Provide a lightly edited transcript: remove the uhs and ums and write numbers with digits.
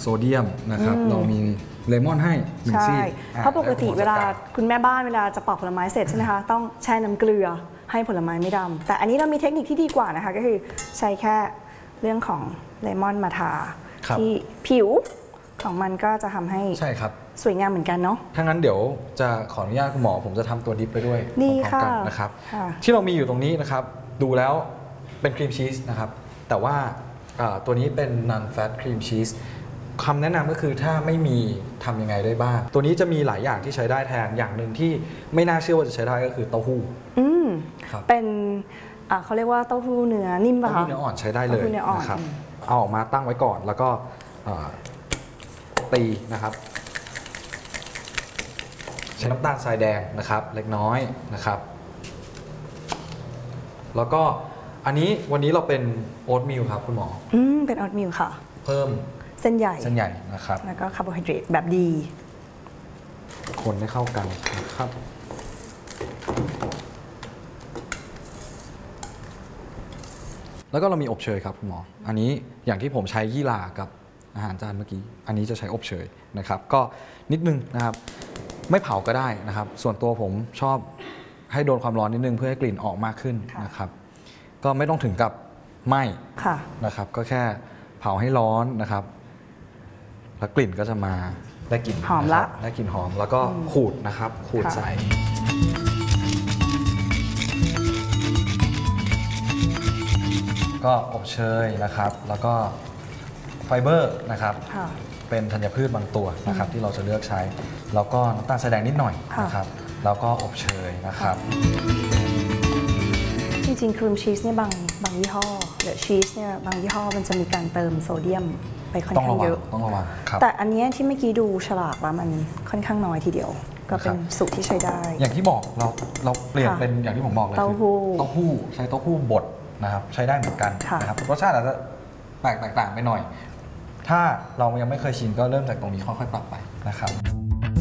เดียมนะครับเรามีเลมอนให้1 ซี่เพราะปกติเวลาคุณแม่บ้านเวลาจะปอกผลไม้เสร็จใช่ไหมคะต้องแช่น้ำเกลือให้ผลไม้ไม่ดำแต่อันนี้เรามีเทคนิคที่ดีกว่านะคะก็คือใช้แค่เรื่องของเลมอนมาทาที่ผิวของมันก็จะทำให้ใช่ครับสวยงามเหมือนกันเนาะถ้างั้นเดี๋ยวจะขออนุญาตคุณหมอผมจะทำตัวดิปไปด้วยดีค่ะนะครับที่เรามีอยู่ตรงนี้นะครับดูแล้วเป็นครีมชีสนะครับแต่ว่าตัวนี้เป็น non fat cream cheese คำแนะนำก็คือถ้าไม่มีทำยังไงได้บ้างตัวนี้จะมีหลายอย่างที่ใช้ได้แทนอย่างหนึ่งที่ไม่น่าเชื่อว่าจะใช้ได้ก็คือเต้าหู้เป็นเขาเรียกว่าเต้าหู้เนื้อนิ่มป่ะคะเต้าหู้เนื้ออ่อนใช้ได้เลยนะครับเอาออกมาตั้งไว้ก่อนแล้วก็ตีนะครับใช้น้ำตาลทรายแดงนะครับเล็กน้อยนะครับแล้วก็อันนี้วันนี้เราเป็นโอ๊ตมิลครับคุณหมอเป็นโอ๊ตมิลค่ะเพิ่มเส้นใหญ่นะครับแล้วก็คาร์โบไฮเดรตแบบดีคนให้เข้ากันนะครับแล้วก็เรามีอบเชยครับคุณหมออันนี้อย่างที่ผมใช้ยี่หร่ากับอาหารจานเมื่อกี้อันนี้จะใช้อบเชยนะครับก็นิดนึงนะครับไม่เผาก็ได้นะครับส่วนตัวผมชอบให้โดนความร้อนนิดนึงเพื่อให้กลิ่นออกมากขึ้นนะครับก็ไม่ต้องถึงกับไหม้นะครับก็แค่เผาให้ร้อนนะครับแล้วกลิ่นก็จะมาได้กลิ่นหอมละได้กลิ่นหอมแล้วก็ขูดนะครับขูดใส่ก็อบเชยนะครับแล้วก็ไฟเบอร์นะครับเป็นธัญพืชบางตัวนะครับที่เราจะเลือกใช้แล้วก็น้ำตาลทรายแดงนิดหน่อยนะครับแล้วก็อบเชยนะครับจริงๆครีมชีสเนี่ยบางยี่ห้อหรือชีสเนี่ยบางยี่ห้อมันจะมีการเติมโซเดียมไปค่อนข้างเยอะต้องระวังครับแต่อันนี้ที่เมื่อกี้ดูฉลากว่ามันค่อนข้างน้อยทีเดียวก็เป็นสูตรที่ใช้ได้อย่างที่บอกเราเปลี่ยนเป็นอย่างที่ผมบอกเลยเต้าหู้ใช้เต้าหู้บดนะครับใช้ได้เหมือนกันนะครับรสชาติอาจจะแตกต่างไปหน่อยถ้าเรายังไม่เคยชิมก็เริ่มจากตรงนี้ค่อยๆปรับไปนะครับ